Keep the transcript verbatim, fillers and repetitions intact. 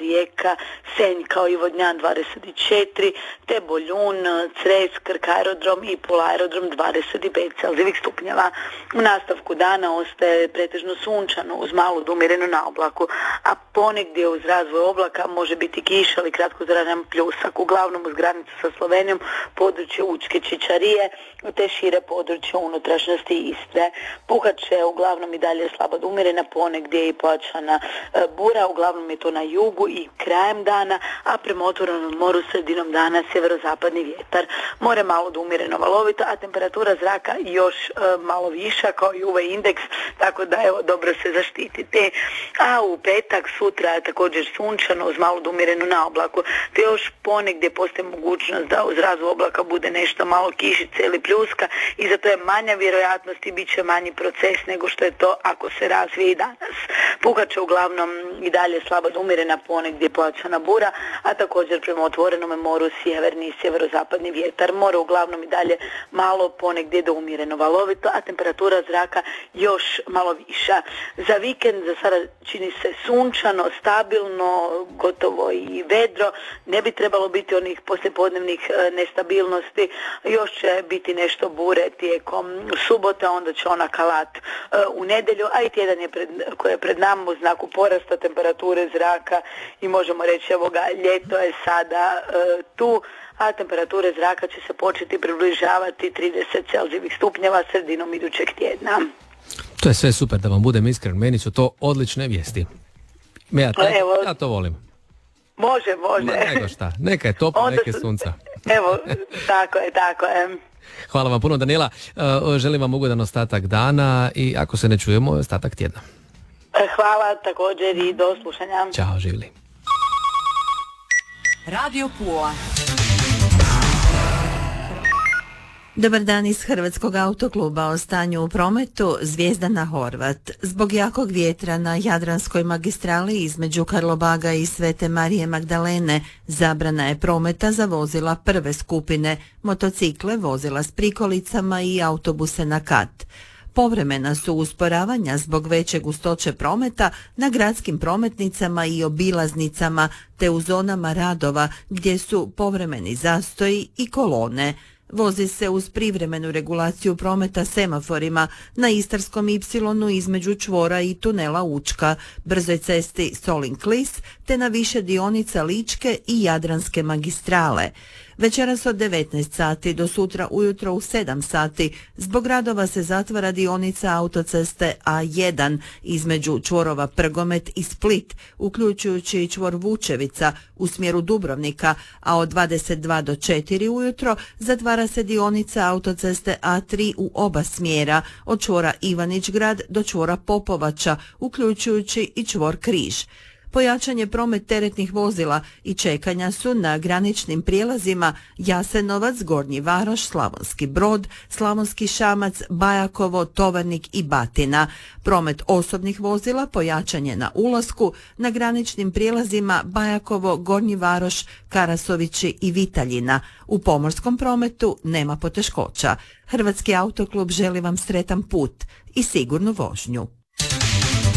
Rijeka, Senj kao i Vodnjan dvadeset četiri, te Boljun, Cres, Krk aerodrom i Pula aerodrom dvadeset pet Celzijevih stupnjeva. U nastavku dana ostaje pretežno sunčano uz malu do umjerenu naoblaku, a ponegdje uz razvoj oblaka može biti kiša ili kratkozrajan pljusak, uglavnom uz granicu sa Slovenijom, područje Učke Čičarije, te šire područje unutrašnjosti Istre. Puhat će uglavnom i dalje slaba do umjerena, ponegdje i pojačana e, bura, uglavnom je to na jugu i krajem dana, a prema otvorenom moru sredinom dana sjeverozapadni vjetar. More malo do umjereno valovito, a temperatura zraka još e, malo viša kao i U V indeks, tako da evo dobro se zaštitite. A u petak, sutra je također sunčano uz malo do umjerenu naoblaku, te još ponegdje postoji mogućnost da uz razvoj oblaka bude nešto malo kišice ili pljuska i zato je manja vjerojatnost i bit će manji proces nego što je to ako se razvije i danas. Puhat će uglavnom i dalje slaba do umjerena, ponegdje pojačana bura, a također prema otvorenom moru sjeverni i sjeverozapadni vjetar. More uglavnom i dalje malo, ponegdje do umjereno valovito, a temperatura zraka još malo viša. Za vikend za sada čini se sunčano, stabilno, gotovo i vedro. Ne bi trebalo biti onih poslijepodnevnih nestabilnosti. Još će biti nešto bure tijekom subote, onda će ona kalat u nedjelju, a i tjedan je pred, koji je pred nama u znaku porasta temperature zraka i možemo reći evo ga, ljeto je sada e, tu, a temperature zraka će se početi približavati trideset Celzijevih stupnjeva sredinom idućeg tjedna. To je sve super, da vam budem iskren, meni su to odlične vijesti. Ja, taj, evo, ja to volim. Može, može. Ma, nego šta, neka je toplo, neke sunca. Evo, tako je, tako je. Hvala vam puno, Danijela. Želim vam ugodan ostatak dana i ako se ne čujemo, ostatak tjedna. Hvala također i do slušanja. Ćao, živjeli. Radio Pula. Dobar dan iz Hrvatskog autokluba. O stanju u prometu. Zvijezdana Horvat. Zbog jakog vjetra na Jadranskoj magistrali između Karlobaga i Svete Marije Magdalene zabrana je prometa za vozila prve skupine, motocikle, vozila s prikolicama i autobuse na kat. Povremena su usporavanja zbog veće gustoće prometa na gradskim prometnicama i obilaznicama te u zonama radova gdje su povremeni zastoji i kolone. Vozi se uz privremenu regulaciju prometa semaforima na Istarskom ipsilonu između čvora i tunela Učka, brzoj cesti Solin-Klis te na više dionica Ličke i Jadranske magistrale. Večeras od devetnaest sati do sutra ujutro u sedam sati zbog radova se zatvara dionica autoceste A jedan između čvorova Prgomet i Split, uključujući i čvor Vučevica u smjeru Dubrovnika, a od dvadeset dva do četiri ujutro zatvara se dionica autoceste A tri u oba smjera, od čvora Ivanić-Grad do čvora Popovača, uključujući i čvor Križ. Pojačanje promet teretnih vozila i čekanja su na graničnim prijelazima Jasenovac, Gornji Varoš, Slavonski Brod, Slavonski Šamac, Bajakovo, Tovarnik i Batina. Promet osobnih vozila pojačan je na ulasku na graničnim prijelazima Bajakovo, Gornji Varoš, Karasovići i Vitaljina. U pomorskom prometu nema poteškoća. Hrvatski autoklub želi vam sretan put i sigurnu vožnju.